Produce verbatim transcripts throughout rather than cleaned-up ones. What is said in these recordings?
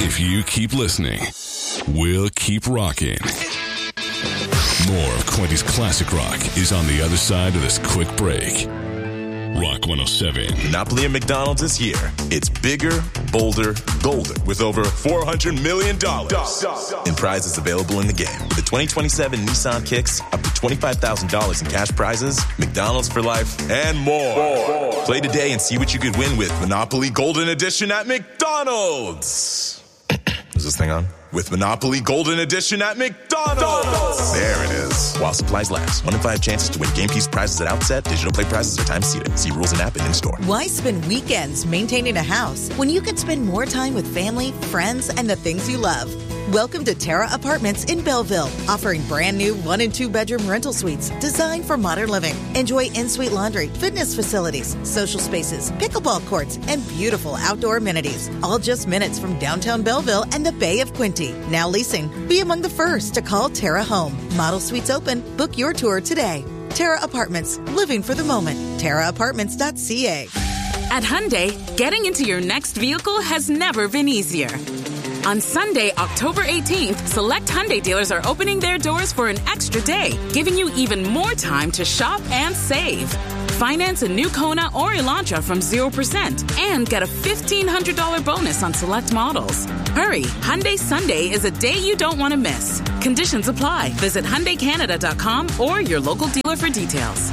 If you keep listening, we'll keep rocking. More of Quinty's Classic Rock is on the other side of this quick break. Rock one oh seven. Monopoly at McDonald's is here. It's bigger, bolder, golden with over four hundred million dollars in prizes available in the game. With the twenty twenty-seven Nissan Kicks, up to twenty-five thousand dollars in cash prizes, McDonald's for life, and more. more. Play today and see what you could win with Monopoly Golden Edition at McDonald's. Is this thing on? With Monopoly Golden Edition at McDonald's. There it is. While supplies last. One in five chances to win game piece prizes at outset. Digital play prizes are time seated. See rules and app and in-store. Why spend weekends maintaining a house when you could spend more time with family, friends, and the things you love? Welcome to Terra Apartments in Belleville, offering brand new one and two bedroom rental suites designed for modern living. Enjoy in-suite laundry, fitness facilities, social spaces, pickleball courts, and beautiful outdoor amenities. All just minutes from downtown Belleville and the Bay of Quinty. Now leasing. Be among the first to call Terra home. Model suites open. Book your tour today. Terra Apartments. Living for the moment. terra apartments dot c a. At Hyundai, getting into your next vehicle has never been easier. On Sunday, October eighteenth, select Hyundai dealers are opening their doors for an extra day, giving you even more time to shop and save. Finance a new Kona or Elantra from zero percent and get a fifteen hundred dollars bonus on select models. Hurry, Hyundai Sunday is a day you don't want to miss. Conditions apply. Visit Hyundai Canada dot com or your local dealer for details.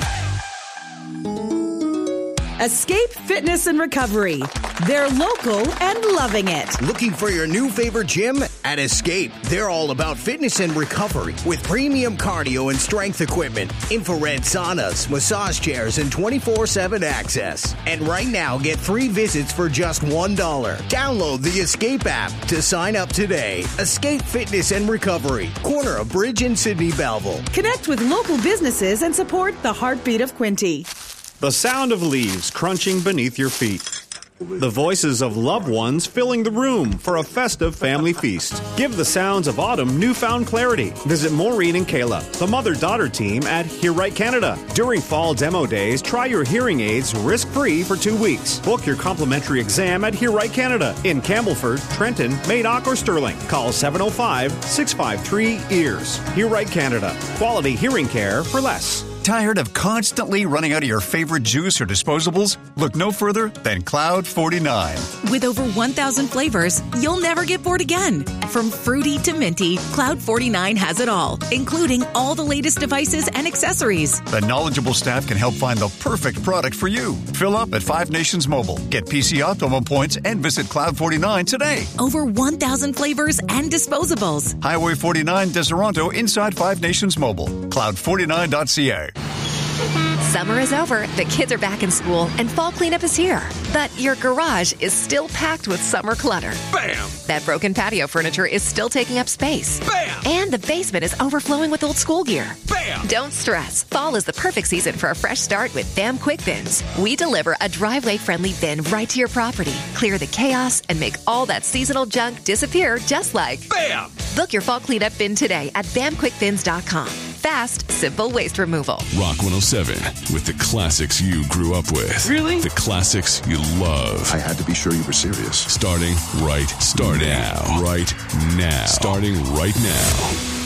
Escape Fitness and Recovery. They're local and loving it. Looking for your new favorite gym? At Escape, they're all about fitness and recovery with premium cardio and strength equipment, infrared saunas, massage chairs, and twenty-four seven access. And right now, get free visits for just one dollar. Download the Escape app to sign up today. Escape Fitness and Recovery, corner of Bridge in Sydney, Belleville. Connect with local businesses and support the heartbeat of Quinty. The sound of leaves crunching beneath your feet. The voices of loved ones filling the room for a festive family feast. Give the sounds of autumn newfound clarity. Visit Maureen and Kayla, the mother-daughter team at Hear Right Canada. During fall demo days, try your hearing aids risk-free for two weeks. Book your complimentary exam at Hear Right Canada in Campbellford, Trenton, Madoc, or Sterling. Call seven oh five, six five three, E A R S. Hear Right Canada. Quality hearing care for less. Tired of constantly running out of your favorite juice or disposables? Look no further than Cloud forty-nine. With over one thousand flavors, you'll never get bored again. From fruity to minty, Cloud forty-nine has it all, including all the latest devices and accessories. The knowledgeable staff can help find the perfect product for you. Fill up at Five Nations Mobile. Get P C Optimum points and visit Cloud forty-nine today. Over one thousand flavors and disposables. Highway forty-nine, Deseronto, inside Five Nations Mobile. cloud forty-nine dot c a. Summer is over, the kids are back in school, and fall cleanup is here. But your garage is still packed with summer clutter. Bam! That broken patio furniture is still taking up space. Bam! And the basement is overflowing with old school gear. Bam! Don't stress. Fall is the perfect season for a fresh start with BAM Quick Bins. We deliver a driveway-friendly bin right to your property, clear the chaos, and make all that seasonal junk disappear just like BAM! Book your fall cleanup bin today at bam quick bins dot com. Fast, simple waste removal. Rock one oh seven with the classics you grew up with. Really? The classics you love. I had to be sure you were serious. Starting right, start now. Right now. Starting right now.